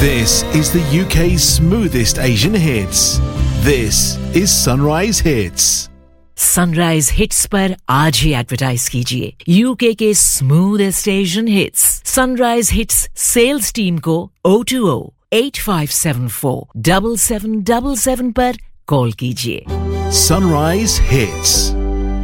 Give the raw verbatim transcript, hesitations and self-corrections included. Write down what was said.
This is the U K's smoothest Asian hits. This is Sunrise Hits. Sunrise hits पर आज ही advertise कीजिए UK के smoothest Asian hits sunrise hits sales team को O two O eight five seven four seven seven seven seven पर call कीजिए. Sunrise Hits.